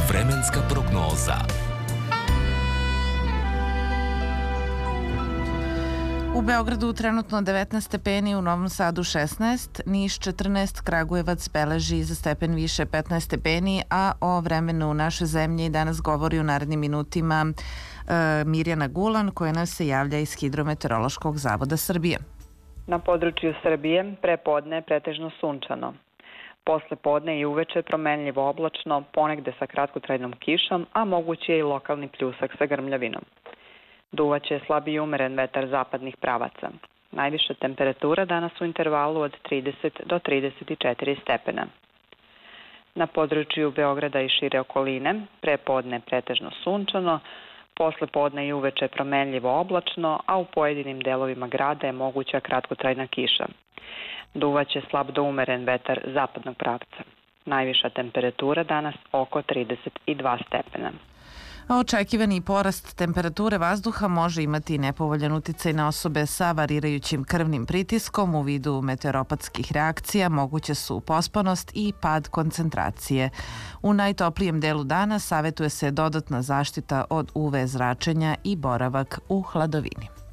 Vremenska prognoza. U Beogradu trenutno 19 stepeni, u Novom Sadu 16, Niš 14, Kragujevac beleži za stepen više 15 stepeni, a o vremenu u našoj zemlji danas govori u narednim minutima Mirjana Gulan, koja nam se javlja iz Hidrometeorološkog zavoda Srbije. Na području Srbije prepodne pretežno sunčano. Posle podne i uveče promenljivo oblačno, ponegde sa kratkotrajnom kišom, a moguće je i lokalni pljusak sa grmljavinom. Duvaće slab i umeren vetar zapadnih pravaca. Najviša temperatura danas u intervalu od 30 do 34 stepena. Na području Beograda i šire okoline prepodne pretežno sunčano, posle podne i uveče promenljivo oblačno, a u pojedinim delovima grada je moguća kratkotrajna kiša. Duvaće slab do umeren vetar zapadnog pravca. Najviša temperatura danas oko 32 stepena. Očekivani porast temperature vazduha može imati nepovoljan uticaj na osobe sa varirajućim krvnim pritiskom u vidu meteoropatskih reakcija, moguće su pospanost i pad koncentracije. U najtoplijem delu dana savjetuje se dodatna zaštita od UV zračenja i boravak u hladovini.